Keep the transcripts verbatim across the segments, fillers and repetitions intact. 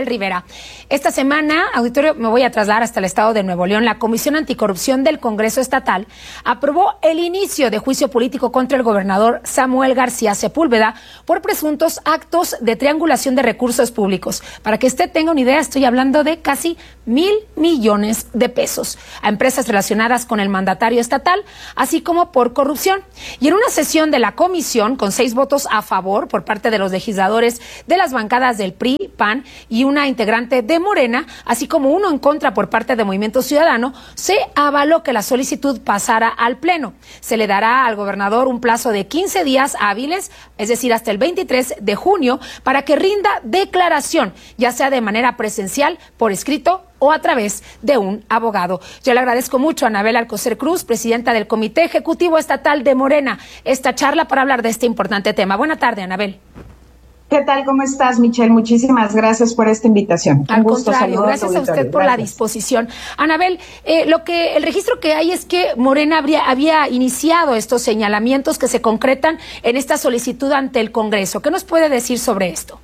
Anabel Rivera. Esta semana, auditorio, me voy a trasladar hasta el estado de Nuevo León. La Comisión Anticorrupción del Congreso Estatal aprobó el inicio de juicio político contra el gobernador Samuel García Sepúlveda por presuntos actos de triangulación de recursos públicos. Para que usted tenga una idea, estoy hablando de casi mil millones de pesos a empresas relacionadas con el mandatario estatal, así como por corrupción. Y en una sesión de la comisión, con seis votos a favor por parte de los legisladores de las bancadas del P R I, P A N y una integrante de Morena, así como uno en contra por parte de Movimiento Ciudadano, se avaló que la solicitud pasara al Pleno. Se le dará al gobernador un plazo de quince días hábiles, es decir, hasta el veintitrés de junio, para que rinda declaración, ya sea de manera presencial, por escrito o a través de un abogado. Yo le agradezco mucho a Anabel Alcocer Cruz, presidenta del Comité Ejecutivo Estatal de Morena, esta charla para hablar de este importante tema. Buena tarde, Anabel. ¿Qué tal? ¿Cómo estás, Michelle? Muchísimas gracias por esta invitación. Al contrario, gracias a usted por la disposición. Anabel, eh, lo que el registro que hay es que Morena habría, había iniciado estos señalamientos que se concretan en esta solicitud ante el Congreso. ¿Qué nos puede decir sobre esto?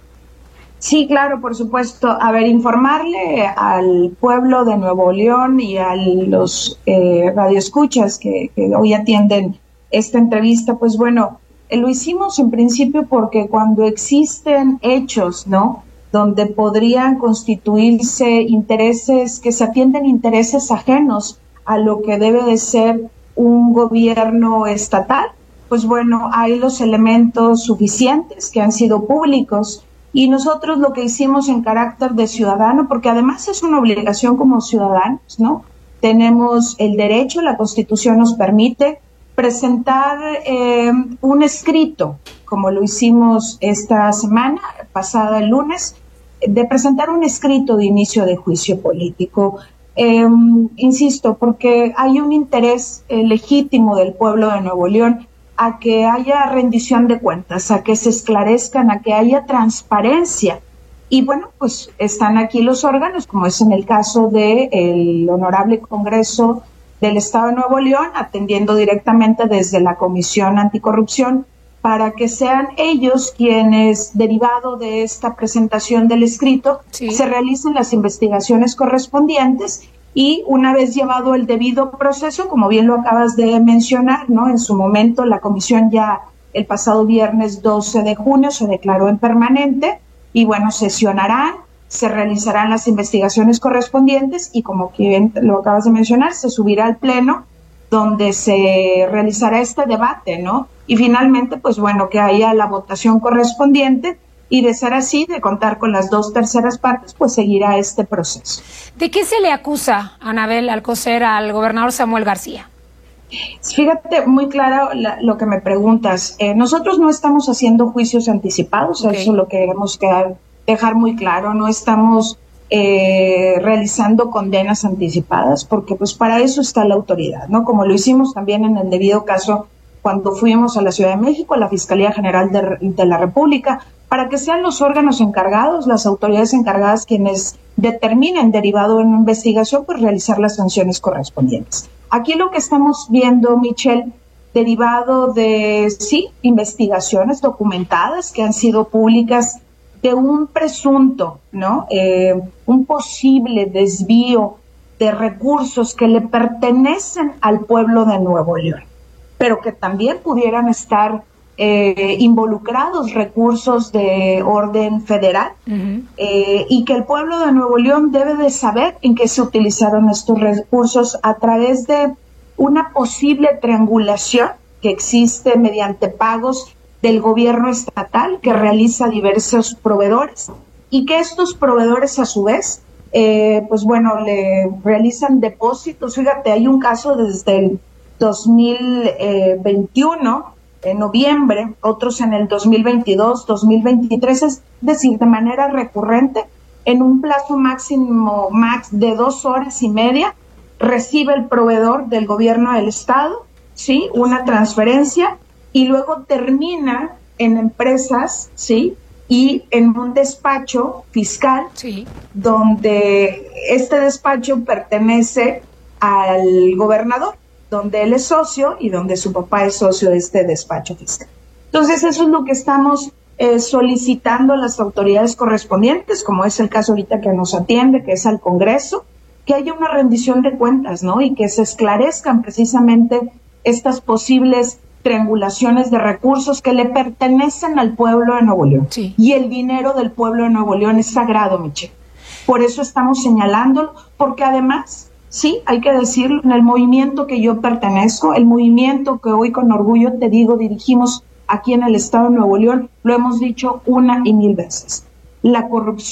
Sí, claro, por supuesto. A ver, informarle al pueblo de Nuevo León y a los eh, radioescuchas que, que hoy atienden esta entrevista, pues bueno, eh, lo hicimos en principio porque cuando existen hechos, ¿no?, donde podrían constituirse intereses, que se atienden intereses ajenos a lo que debe de ser un gobierno estatal, pues bueno, hay los elementos suficientes que han sido públicos. Y nosotros lo que hicimos en carácter de ciudadano, porque además es una obligación como ciudadanos, ¿no? Tenemos el derecho, la Constitución nos permite presentar eh, un escrito, como lo hicimos esta semana, pasada el lunes, de presentar un escrito de inicio de juicio político. Eh, insisto, porque hay un interés eh, legítimo del pueblo de Nuevo León a que haya rendición de cuentas, a que se esclarezcan, a que haya transparencia. Y bueno, pues están aquí los órganos, como es en el caso del Honorable Congreso del Estado de Nuevo León, atendiendo directamente desde la Comisión Anticorrupción, para que sean ellos quienes, derivado de esta presentación del escrito, sí, se realicen las investigaciones correspondientes. Y una vez llevado el debido proceso, como bien lo acabas de mencionar, ¿no?, en su momento la comisión ya el pasado viernes doce de junio se declaró en permanente y bueno, sesionarán, se realizarán las investigaciones correspondientes y como bien lo acabas de mencionar, se subirá al Pleno donde se realizará este debate, ¿no? Y finalmente, pues bueno, que haya la votación correspondiente. Y de ser así, de contar con las dos terceras partes, pues seguirá este proceso. ¿De qué se le acusa, Anabel Alcocer, al gobernador Samuel García? Fíjate, muy claro la, lo que me preguntas. Eh, nosotros no estamos haciendo juicios anticipados, okay. Eso lo queremos quedar, dejar muy claro. No estamos eh, realizando condenas anticipadas, porque pues para eso está la autoridad, ¿no? Como lo hicimos también en el debido caso cuando fuimos a la Ciudad de México, a la Fiscalía General de, de la República, para que sean los órganos encargados, las autoridades encargadas quienes determinen, derivado en una investigación, pues realizar las sanciones correspondientes. Aquí lo que estamos viendo, Michelle, derivado de, sí, investigaciones documentadas que han sido públicas de un presunto, ¿no?, eh, un posible desvío de recursos que le pertenecen al pueblo de Nuevo León, pero que también pudieran estar eh, involucrados recursos de orden federal, uh-huh. eh, y que el pueblo de Nuevo León debe de saber en qué se utilizaron estos recursos a través de una posible triangulación que existe mediante pagos del gobierno estatal que realiza diversos proveedores y que estos proveedores a su vez eh, pues bueno, le realizan depósitos. Fíjate, hay un caso desde el dos mil veintiuno, en noviembre, otros en el dos mil veintidós, dos mil veintitrés, es decir, de manera recurrente, en un plazo máximo max de dos horas y media, recibe el proveedor del gobierno del estado, sí, una transferencia y luego termina en empresas, sí, y en un despacho fiscal, sí, donde este despacho pertenece al gobernador, donde él es socio y donde su papá es socio de este despacho fiscal. Entonces, eso es lo que estamos eh, solicitando a las autoridades correspondientes, como es el caso ahorita que nos atiende, que es al Congreso, que haya una rendición de cuentas, ¿no? Y que se esclarezcan precisamente estas posibles triangulaciones de recursos que le pertenecen al pueblo de Nuevo León. Sí. Y el dinero del pueblo de Nuevo León es sagrado, Michelle. Por eso estamos señalándolo, porque además, sí, hay que decirlo, en el movimiento que yo pertenezco, el movimiento que hoy con orgullo te digo dirigimos aquí en el estado de Nuevo León, lo hemos dicho una y mil veces. La corrupción